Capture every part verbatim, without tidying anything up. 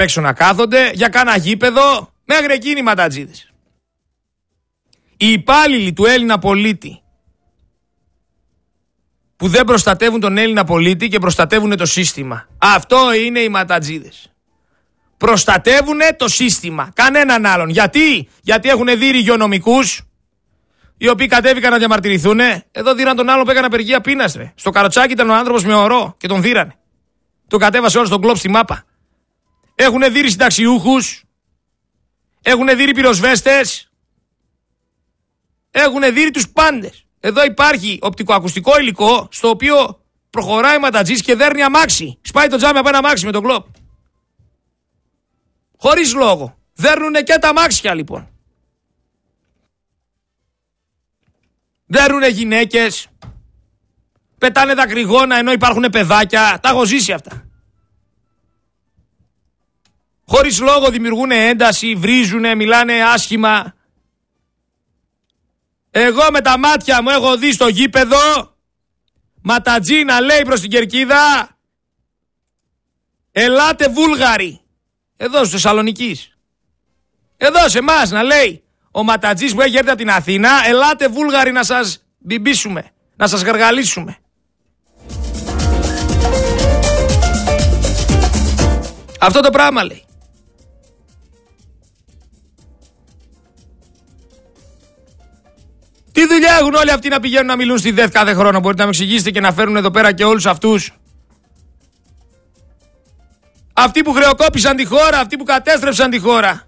έξω να κάθονται για κάνα γήπεδο, μέχρι εκείνοι οι ματατζίδες. Οι υπάλληλοι του Έλληνα πολίτη που δεν προστατεύουν τον Έλληνα πολίτη και προστατεύουν το σύστημα. Αυτό είναι οι ματατζίδες. Προστατεύουν το σύστημα. Κανέναν άλλον. Γιατί? Γιατί έχουν δει υγειονομικούς οι οποίοι κατέβηκαν να διαμαρτυρηθούν. Εδώ δίραν τον άλλον που έκανε απεργία πείνας, ρε. Στο Καροτσάκι ήταν ο άνθρωπος με ορό και τον δίρανε. Τον κατέβασε όλο στον κλόπ στη μάπα. Έχουν δει συνταξιούχους. Έχουν δει πυροσβέστες. Έχουν δει τους πάντες. Εδώ υπάρχει οπτικοακουστικό υλικό στο οποίο προχωράει ματατζής και δέρνει αμάξι. Σπάει το τζάμι από ένα αμάξι με τον κλόπ. Χωρίς λόγο. Δέρνουνε και τα αμάξια λοιπόν. Δέρνουνε γυναίκες. Πετάνε δακρυγόνα ενώ υπάρχουν παιδάκια. Τα έχω ζήσει αυτά. Χωρίς λόγο δημιουργούνε ένταση, βρίζουνε, μιλάνε άσχημα. Εγώ με τα μάτια μου έχω δει στο γήπεδο ματατζή να λέει προς την κερκίδα ελάτε Βούλγαροι. Εδώ στους Θεσσαλονικής. Εδώ σε εμάς να λέει ο ματατζής που έχει έρθει από την Αθήνα ελάτε Βούλγαροι να σας μπιμπίσουμε, να σας γαργαλίσουμε. Αυτό το πράγμα λέει. Τι δουλειά έχουν όλοι αυτοί να πηγαίνουν να μιλούν στη ΔΕΘ κάθε χρόνο? Μπορείτε να με εξηγήσετε και να φέρουν εδώ πέρα και όλους αυτούς? Αυτοί που χρεοκόπησαν τη χώρα, αυτοί που κατέστρεψαν τη χώρα.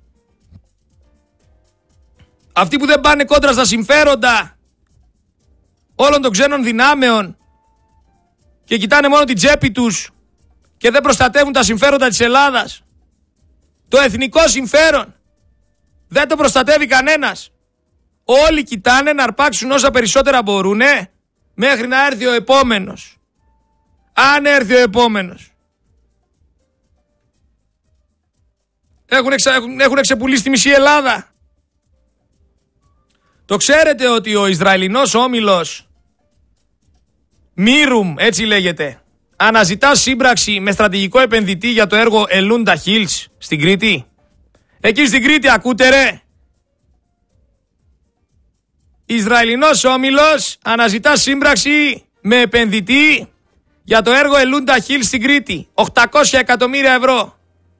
Αυτοί που δεν πάνε κόντρα στα συμφέροντα όλων των ξένων δυνάμεων και κοιτάνε μόνο την τσέπη τους και δεν προστατεύουν τα συμφέροντα της Ελλάδας. Το εθνικό συμφέρον δεν το προστατεύει κανένας. Όλοι κοιτάνε να αρπάξουν όσα περισσότερα μπορούν μέχρι να έρθει ο επόμενος. Αν έρθει ο επόμενος. Έχουν, εξα... έχουν εξεπουλήσει τη μισή Ελλάδα. Το ξέρετε ότι ο Ισραηλινός όμιλος Μίρουμ, έτσι λέγεται, αναζητά σύμπραξη με στρατηγικό επενδυτή για το έργο Ελούντα Hills στην Κρήτη? Εκεί στην Κρήτη ακούτε ρε? Ισραηλινός όμιλος αναζητά σύμπραξη με επενδυτή για το έργο Ελούντα Hills στην Κρήτη. οκτακόσια εκατομμύρια ευρώ.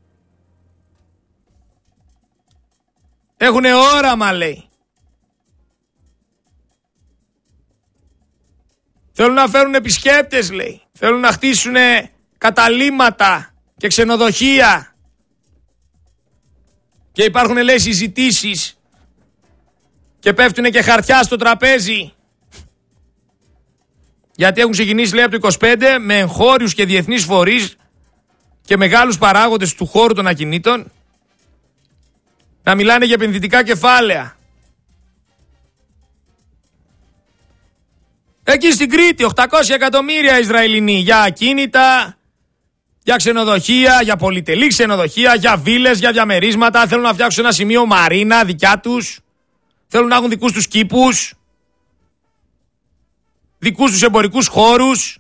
Έχουνε όραμα λέει. Θέλουν να φέρουν επισκέπτες λέει. Θέλουν να χτίσουν καταλύματα και ξενοδοχεία. Και υπάρχουν λέει συζητήσεις. Και πέφτουνε και χαρτιά στο τραπέζι. Γιατί έχουν ξεκινήσει λέει από το είκοσι πέντε με εγχώριους και διεθνείς φορείς και μεγάλους παράγοντες του χώρου των ακινήτων να μιλάνε για επενδυτικά κεφάλαια. Εκεί στην Κρήτη οκτακόσια εκατομμύρια Ισραηλινοί για ακίνητα, για ξενοδοχεία, για πολυτελή ξενοδοχεία, για βίλες, για διαμερίσματα. Θέλουν να φτιάξουν ένα σημείο μαρίνα δικιά τους. Θέλουν να έχουν δικούς τους κήπους, δικούς τους εμπορικούς χώρους,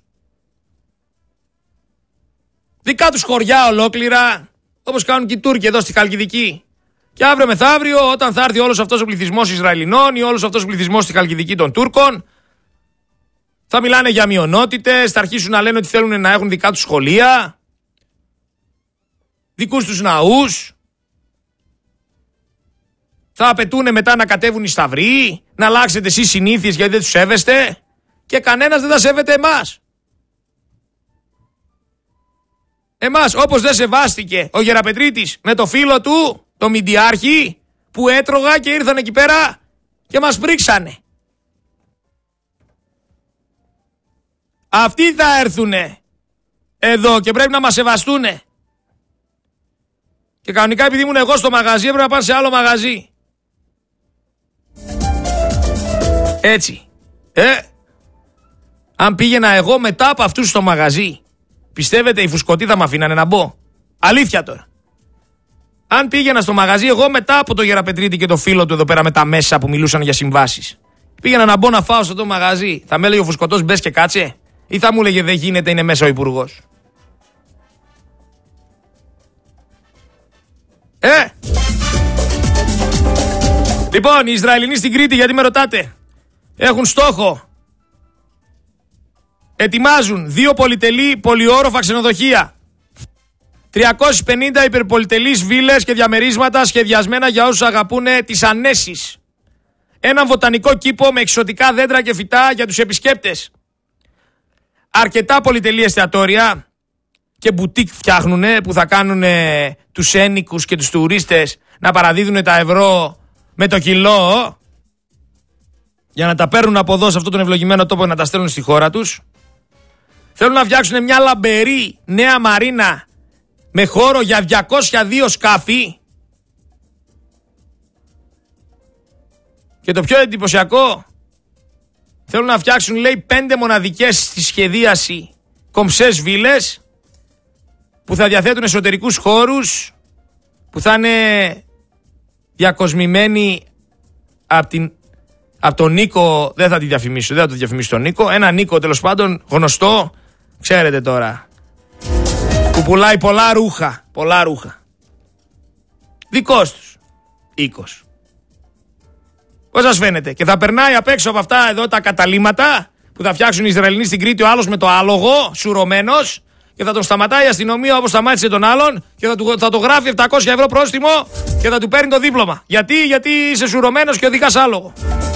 δικά τους χωριά ολόκληρα, όπως κάνουν και οι Τούρκοι εδώ στη Χαλκιδική. Και αύριο μεθαύριο, όταν θα έρθει όλος αυτός ο πληθυσμός Ισραηλινών ή όλος αυτός ο πληθυσμός στη Χαλκιδική των Τούρκων, θα μιλάνε για μειονότητες, θα αρχίσουν να λένε ότι θέλουν να έχουν δικά τους σχολεία, δικούς τους ναούς. Θα απαιτούν μετά να κατέβουν οι σταυροί, να αλλάξετε εσείς συνήθειες γιατί δεν τους σέβεστε και κανένας δεν θα σέβεται εμάς. Εμάς όπως δεν σεβάστηκε ο Γεραπετρίτης με το φίλο του, το Μιντιάρχη, που έτρωγα και ήρθαν εκεί πέρα και μας πρίξανε. Αυτοί θα έρθουνε εδώ και πρέπει να μας σεβαστούνε. Και κανονικά επειδή ήμουν εγώ στο μαγαζί έπρεπε να πάνε σε άλλο μαγαζί. Έτσι. Ε, αν πήγαινα εγώ μετά από αυτούς στο μαγαζί, πιστεύετε οι φουσκωτοί θα μ' αφήνανε να μπω? Αλήθεια τώρα. Αν πήγαινα στο μαγαζί εγώ μετά από το Γεραπετρίτη και το φίλο του εδώ πέρα με τα μέσα που μιλούσαν για συμβάσεις, πήγαινα να μπω να φάω στο το μαγαζί, θα με έλεγε ο φουσκωτός μπες και κάτσε? Ή θα μου έλεγε δεν γίνεται, είναι μέσα ο υπουργός? Λοιπόν, οι Ισραηλινοί στην Κρήτη, γιατί με ρωτάτε, έχουν στόχο. Ετοιμάζουν δύο πολυτελή πολυόροφα ξενοδοχεία. τριακόσιες πενήντα υπερπολιτελείς βίλες και διαμερίσματα σχεδιασμένα για όσους αγαπούν τις ανέσεις. Ένα βοτανικό κήπο με εξωτικά δέντρα και φυτά για τους επισκέπτες. Αρκετά πολυτελή εστιατόρια και μπουτίκ φτιάχνουν που θα κάνουν τους ένοικους και τους τουρίστες να παραδίδουν τα ευρώ με το κιλό για να τα παίρνουν από εδώ σε αυτόν τον ευλογημένο τόπο να τα στέλνουν στη χώρα τους. Θέλουν να φτιάξουν μια λαμπερή νέα μαρίνα με χώρο για διακόσια δύο σκάφη. Και το πιο εντυπωσιακό, θέλουν να φτιάξουν, λέει, πέντε μοναδικές στη σχεδίαση κομψές βίλες που θα διαθέτουν εσωτερικούς χώρους που θα είναι διακοσμημένοι από την από τον Νίκο, δεν θα τη διαφημίσω, δεν θα το διαφημίσω τον Νίκο, ένα Νίκο τέλος πάντων γνωστό, ξέρετε τώρα, που πουλάει πολλά ρούχα, πολλά ρούχα. Δικός τους οίκος. Πώς σας φαίνεται? Και θα περνάει απ' έξω από αυτά εδώ τα καταλύματα που θα φτιάξουν οι Ισραηλινοί στην Κρήτη, ο άλλος με το άλογο, σουρωμένος, και θα τον σταματάει η αστυνομία όπως σταμάτησε τον άλλον και θα, του, θα το γράφει επτακόσια ευρώ πρόστιμο και θα του παίρνει το δίπλωμα. Γιατί, γιατί είσαι σουρωμένος και οδηγάς άλογο.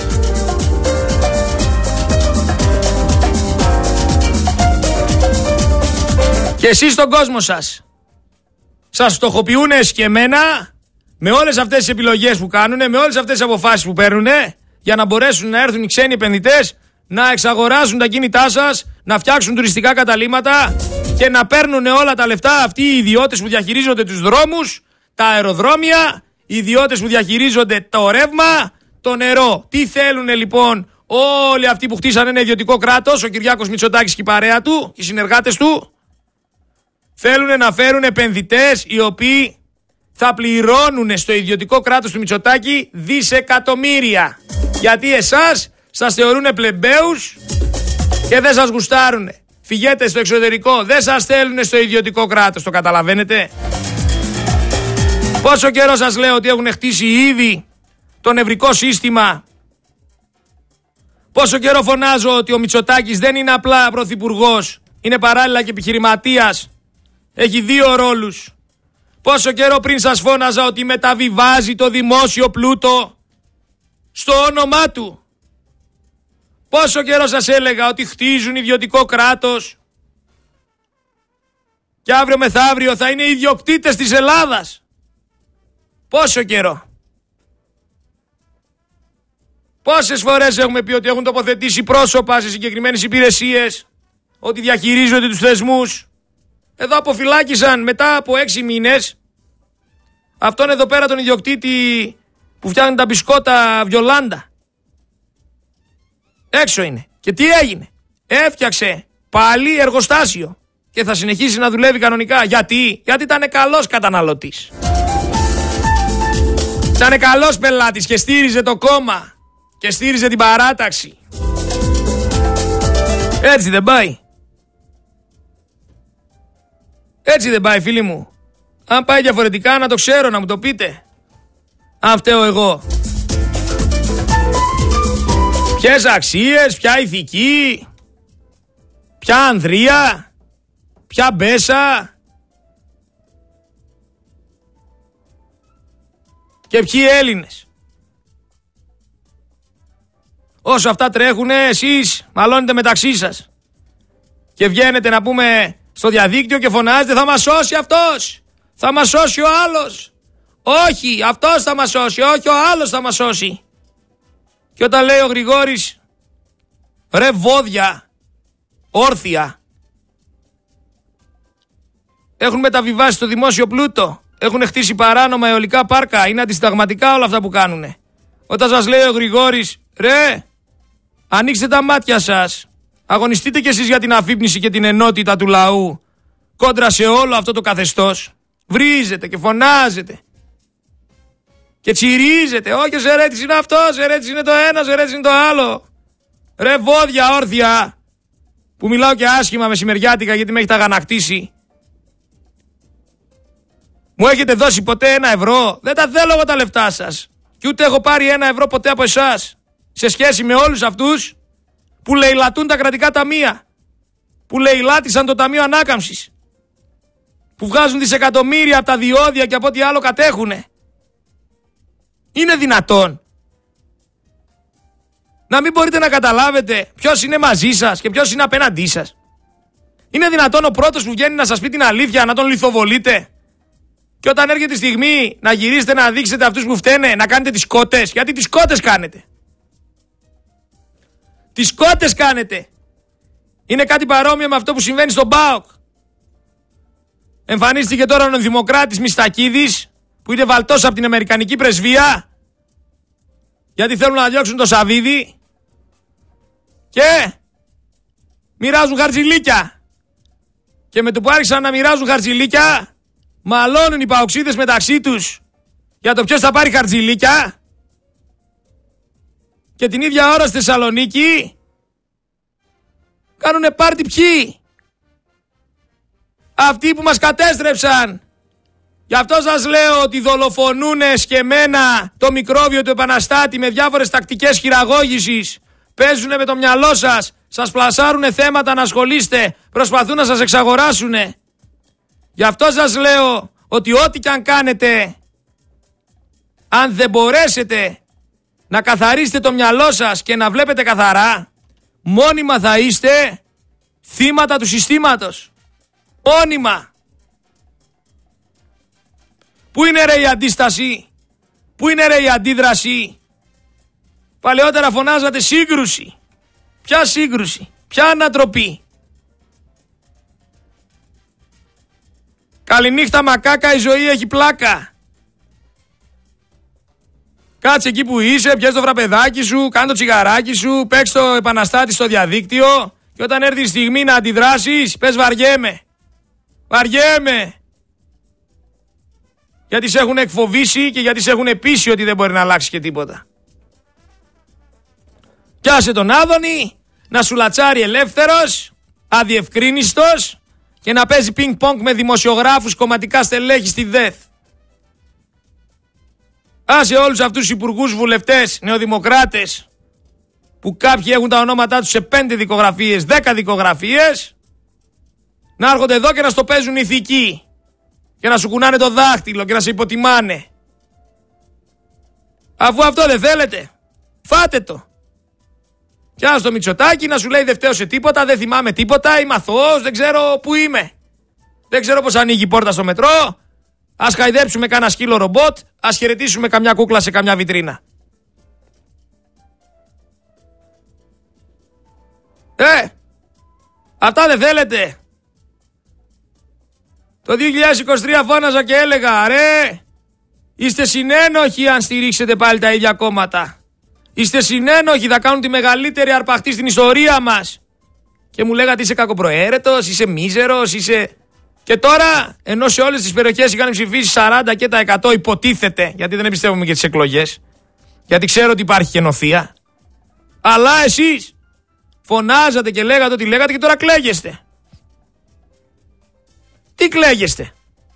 Και εσείς στον κόσμο σας, σας φτωχοποιούνε και εμένα με όλες αυτές τις επιλογές που κάνουνε, με όλες αυτές τις αποφάσεις που παίρνουνε για να μπορέσουν να έρθουν οι ξένοι επενδυτές να εξαγοράσουν τα κίνητά σας, να φτιάξουν τουριστικά καταλύματα και να παίρνουν όλα τα λεφτά αυτοί οι ιδιώτες που διαχειρίζονται τους δρόμους, τα αεροδρόμια, οι ιδιώτες που διαχειρίζονται το ρεύμα, το νερό. Τι θέλουν λοιπόν όλοι αυτοί που χτίσανε ένα ιδιωτικό κράτος, ο Κυριάκος Μητσοτάκης και η παρέα του, οι συνεργάτες του? Θέλουν να φέρουν επενδυτές οι οποίοι θα πληρώνουν στο ιδιωτικό κράτος του Μητσοτάκη δισεκατομμύρια. Γιατί εσάς σας θεωρούν πλεμπαίους και δεν σας γουστάρουν. Φυγέτε στο εξωτερικό, δεν σας θέλουν στο ιδιωτικό κράτος, το καταλαβαίνετε? Πόσο καιρό σας λέω ότι έχουν χτίσει ήδη το νευρικό σύστημα? Πόσο καιρό φωνάζω ότι ο Μητσοτάκης δεν είναι απλά πρωθυπουργός, είναι παράλληλα και επιχειρηματίας, έχει δύο ρόλους. Πόσο καιρό πριν σας φώναζα ότι μεταβιβάζει το δημόσιο πλούτο στο όνομά του? Πόσο καιρό σας έλεγα ότι χτίζουν ιδιωτικό κράτος και αύριο μεθαύριο θα είναι ιδιοκτήτες της Ελλάδας? Πόσο καιρό? Πόσες φορές έχουμε πει ότι έχουν τοποθετήσει πρόσωπα σε συγκεκριμένες υπηρεσίες, ότι διαχειρίζονται τους θεσμούς? Εδώ αποφυλάκησαν μετά από έξι μήνες αυτόν εδώ πέρα τον ιδιοκτήτη που φτιάχνει τα μπισκότα Βιολάντα. Έξω είναι. Και τι έγινε? Έφτιαξε πάλι εργοστάσιο και θα συνεχίσει να δουλεύει κανονικά. Γιατί? Γιατί ήταν καλός καταναλωτής. Ήταν καλός πελάτης και στήριζε το κόμμα και στήριζε την παράταξη. Έτσι δεν πάει? Έτσι δεν πάει, φίλοι μου? Αν πάει διαφορετικά να το ξέρω, να μου το πείτε. Αν φταίω εγώ. Ποιες αξίες, ποια ηθική, ποια ανδρεία, ποια μπέσα και ποιοι Έλληνες? Όσο αυτά τρέχουνε, εσείς μαλώνετε μεταξύ σας και βγαίνετε να πούμε στο διαδίκτυο και φωνάζετε θα μας σώσει αυτός, θα μας σώσει ο άλλος. Όχι, αυτός θα μας σώσει, όχι ο άλλος θα μας σώσει. Και όταν λέει ο Γρηγόρης ρε βόδια, όρθια, έχουν μεταβιβάσει το δημόσιο πλούτο, έχουν χτίσει παράνομα αιωλικά πάρκα, είναι αντισυνταγματικά όλα αυτά που κάνουνε. Όταν σας λέει ο Γρηγόρης ρε, ανοίξτε τα μάτια σας, αγωνιστείτε κι εσείς για την αφύπνιση και την ενότητα του λαού κόντρα σε όλο αυτό το καθεστώς. Βρίζετε και φωνάζετε και τσιρίζετε. Όχι, ο Ζερέτης είναι αυτός, ο Ζερέτης είναι το ένα, ο Ζερέτης είναι το άλλο. Ρε βόδια όρθια, που μιλάω και άσχημα μεσημεριάτικα γιατί με έχετε αγανακτήσει. Μου έχετε δώσει ποτέ ένα ευρώ? Δεν τα θέλω εγώ τα λεφτά σας. και ούτε έχω πάρει ένα ευρώ ποτέ από εσάς σε σχέση με όλους αυτούς που λαιλατούν τα κρατικά ταμεία, που λαιλάτισαν το Ταμείο Ανάκαμψης, που βγάζουν δισεκατομμύρια από τα διόδια και από ό,τι άλλο κατέχουνε. Είναι δυνατόν να μην μπορείτε να καταλάβετε ποιος είναι μαζί σας και ποιος είναι απέναντί σας? Είναι δυνατόν ο πρώτος που βγαίνει να σας πει την αλήθεια να τον λιθοβολείτε? Και όταν έρχεται η στιγμή να γυρίσετε να δείξετε αυτούς που φταίνε, να κάνετε τις κότες? Γιατί τις κότες κάνετε. Τις κότες κάνετε. Είναι κάτι παρόμοιο με αυτό που συμβαίνει στον ΠΑΟΚ. Εμφανίστηκε τώρα ο Δημοκράτης Μιστακίδης, που είναι βαλτός από την Αμερικανική πρεσβεία, γιατί θέλουν να διώξουν το Σαβίδι, και μοιράζουν χαρτζηλίκια. Και με το που άρχισαν να μοιράζουν χαρτζηλίκια, μαλώνουν οι παοξίδες μεταξύ τους για το ποιος θα πάρει χαρτζηλίκια. Και την ίδια ώρα στη Θεσσαλονίκη κάνουνε πάρτι ποιοι? Αυτοί που μας κατέστρεψαν. Γι' αυτό σας λέω ότι δολοφονούνε σκεμμένα το μικρόβιο του επαναστάτη με διάφορες τακτικές χειραγώγησης. Παίζουνε με το μυαλό σας. Σας πλασάρουνε θέματα να ασχολείστε. Προσπαθούν να σας εξαγοράσουνε. Γι' αυτό σας λέω ότι ό,τι κι αν κάνετε, αν δεν μπορέσετε να καθαρίσετε το μυαλό σας και να βλέπετε καθαρά, μόνιμα θα είστε θύματα του συστήματος. Μόνιμα. Πού είναι ρε η αντίσταση? Πού είναι ρε η αντίδραση? Παλαιότερα φωνάζατε σύγκρουση. Ποια σύγκρουση? Ποια ανατροπή? Καληνύχτα μακάκα, η ζωή έχει πλάκα. Κάτσε εκεί που είσαι, πιες το φραπεδάκι σου, κάνε το τσιγαράκι σου, παίξ' το επαναστάτη στο διαδίκτυο και όταν έρθει η στιγμή να αντιδράσεις, πες βαριέμαι. Βαριέμαι. Γιατί σε έχουν εκφοβήσει και γιατί σε έχουν πείσει ότι δεν μπορεί να αλλάξει και τίποτα. Πιάσε τον Άδωνη να σου λατσάρει ελεύθερος, αδιευκρίνιστος και να παίζει πινκ-πονκ με δημοσιογράφους, κομματικά στελέχη στη ΔΕΘ. Άσε όλους αυτούς τους υπουργούς, βουλευτές, νεοδημοκράτες, που κάποιοι έχουν τα ονόματά τους σε πέντε δικογραφίες, δέκα δικογραφίες, να έρχονται εδώ και να στο παίζουν ηθικοί και να σου κουνάνε το δάχτυλο και να σε υποτιμάνε. Αφού αυτό δεν θέλετε, φάτε το. Κι ας το Μητσοτάκη να σου λέει δεν φταίω σε τίποτα, δεν θυμάμαι τίποτα, είμαι αθώος, δεν ξέρω πού είμαι. Δεν ξέρω πώς ανοίγει η πόρτα στο μετρό. Ας χαϊδέψουμε κάνα σκύλο ρομπότ, ας χαιρετήσουμε καμιά κούκλα σε καμιά βιτρίνα. Ε, αυτά δεν θέλετε? Το δύο χιλιάδες είκοσι τρία φώναζα και έλεγα, ρε, είστε συνένοχοι αν στηρίξετε πάλι τα ίδια κόμματα. Είστε συνένοχοι, θα κάνουν τη μεγαλύτερη αρπαχτή στην ιστορία μας. Και μου λέγατε είσαι κακοπροαίρετος, είσαι μίζερος, είσαι... Και τώρα, ενώ σε όλες τις περιοχές είχαν ψηφίσει σαράντα και τα εκατό υποτίθεται, γιατί δεν εμπιστεύομαι και τις εκλογές, γιατί ξέρω ότι υπάρχει καινοθεία, αλλά εσείς φωνάζατε και λέγατε ότι λέγατε και τώρα κλαίγεστε. Τι κλαίγεστε?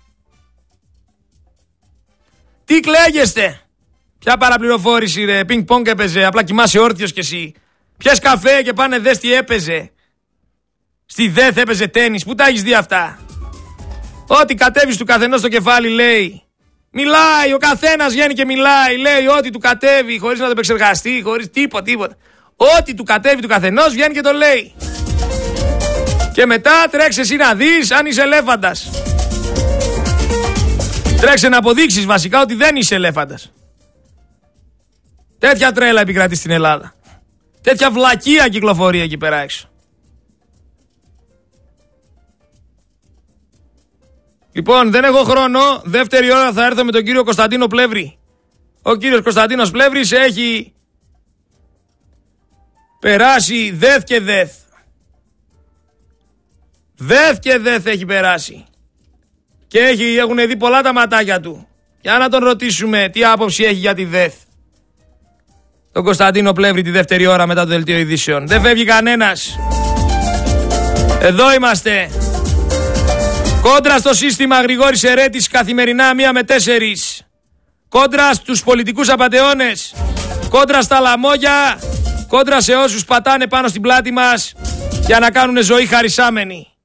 Τι κλαίγεστε? Ποια παραπληροφόρηση ρε, πινκ πονγκ έπαιζε, απλά κοιμάσαι όρθιος κι εσύ. Πιες καφέ και πάνε δες τι έπαιζε. Στη ΔΕΘ έπαιζε τένις, πού τα έχεις δει αυτά? Ό,τι κατέβεις του καθενός στο κεφάλι λέει. Μιλάει, ο καθένας βγαίνει και μιλάει, λέει ό,τι του κατέβει χωρίς να το επεξεργαστεί, χωρίς τίποτα, τίποτα. Ό,τι του κατέβει του καθενός βγαίνει και το λέει. Και μετά τρέξε εσύ να δεις αν είσαι ελέφαντας. Τρέξε να αποδείξεις βασικά ότι δεν είσαι ελέφαντας. Τέτοια τρέλα επικρατεί στην Ελλάδα. Τέτοια βλακεία κυκλοφορεί εκεί πέρα έξω. Λοιπόν, δεν έχω χρόνο. Δεύτερη ώρα θα έρθω με τον κύριο Κωνσταντίνο Πλεύρη. Ο κύριος Κωνσταντίνος Πλεύρης έχει περάσει ΔΕΘ και ΔΕΘ. ΔΕΘ και ΔΕΘ έχει περάσει. Και έχει, έχουν δει πολλά τα ματάκια του. Για να τον ρωτήσουμε τι άποψη έχει για τη ΔΕΘ. Τον Κωνσταντίνο Πλεύρη τη δεύτερη ώρα μετά το δελτίο ειδήσεων. Δεν φεύγει κανένας. Εδώ είμαστε. Κόντρα στο σύστημα, Γρηγόρης Ερέτης, καθημερινά μία με τέσσερις. κόντρα στους πολιτικούς απατεώνες, κόντρα στα λαμόγια, κόντρα σε όσους πατάνε πάνω στην πλάτη μας για να κάνουν ζωή χαρισάμενη.